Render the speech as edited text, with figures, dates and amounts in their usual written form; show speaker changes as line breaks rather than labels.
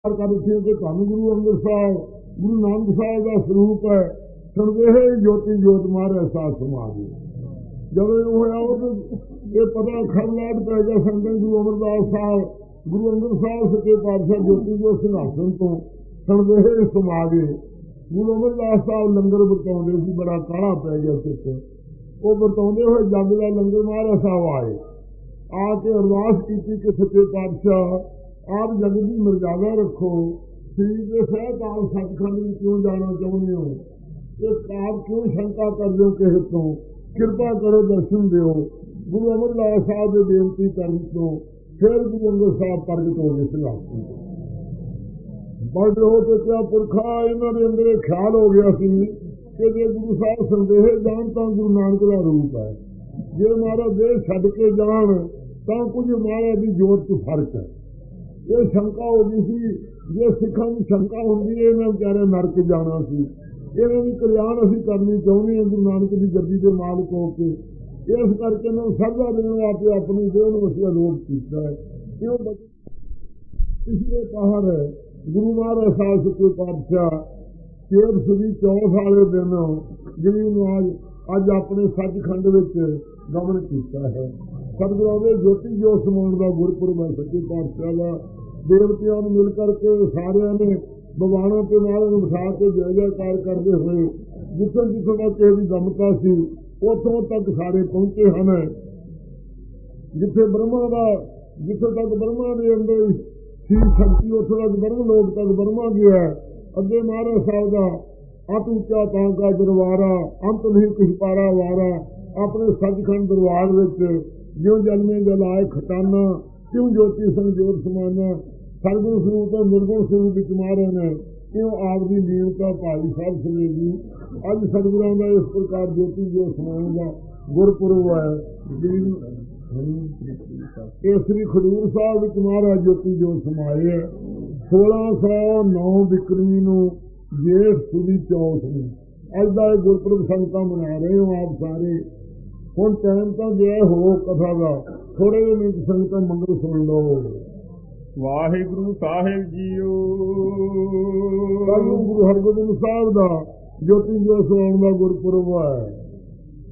कर रखी कि धन गुरु अंगद साहब गुरु नानक साहब का स्वरूप है। सुनते ही ज्योति जोत मारे साथ समा गए। जब होया ये पता खरलाट पै गया संगत गुरु अमरदास साहब गुरु अंगद साहब सच्चे पातशाह ज्योति जो सिंहासन तो सुनते ही समा गए। गुरु अमरदास साहब लंगर बरताते सी, बड़ा काला पै गया चित्त। वो बरताते हुए जग का लंगर महाराज साहब आए, आके अरदास की कि सच्चे पातशाह आप जगत की मर्यादा रखो, शरीर के सहकाल सचखंड में क्यों जाना चाहते हो, आप क्यों शंका कर रहे हो किसी तो, कृपा करो दर्शन दो। गुरु अमरदास साहब ने बेनती कर तो फिर गुरु अंगद साहब प्रगट हो गए सिंहासन को। प्रगट हो के क्या पुरखा इन्होंने अंदर ख्याल हो गया सी कि जे गुरु साहब संदेह जान तो गुरु नानक का रूप है, जे महाराज देह छड़ के जान तो कुछ महाराज की जोत च फर्क है। ये शंका हो गई सी, जे सिखा की शंका होंगी इन्हें बेचारे नरक जाना सी, इन्हों की कल्याण असी करनी चाहते हैं गुरु नानक की गद्दी के मालिक होके। इस करके सरदा दिन आप अपनी देह वसिया लोग किया है। क्यों पिछले बाहर गुरु महाराज साहब सच्चे पातशाह चेत सुदी 14 वाले दिन जिन्हें अज अपने सचखंड गमन किया है। सतगुरु के ज्योति जो समाउण का गुरपुरब है सच्चे पातशाह का। देवतियों ने मिल करके सारे ने भगवानों के नाल बिठा के जय जयकार करते हुए जिथों जिथों तक की गमता सी उतों तक सारे पहुंचे हैं। जिथे ब्रह्मा का जिथों तक ब्रह्मा के अंदर सी शक्ति उतों तक ब्रह्म लोक तक ब्रह्मा गया है। अगे महाराज साहब का अत उच्चा तांका दरबारा अंत नहीं कुछ पारा वारा अपने सचखंड दरबार ज्यों जन्मे जलाए खटाना क्यों ज्योति संग जोत समाना सरगुण स्वरूप तो निर्गुण स्वरूप विच मारे ने क्यों आपकी लीनता भाई साहब समेगी। अज सतगुरां का इस प्रकार ज्योति जो समाने का गुरपुरब है। श्री खडूर साहब विच महाराज ज्योति जो समाए 1609 बिक्रमी नूं जेठ सुदी चौथ में अज का गुरपुरब संगतां मना रहे हो आप सारे। हुण टाइम तो गया हो कथा का, थोड़े ਜਿਹੇ मिनट संगतां मंगल सुन लो।
वाहिगुरु साहिब जीओ।
गुरु हरगोबिंद साहब का ज्योति जो समाउण का गुरपुरब है।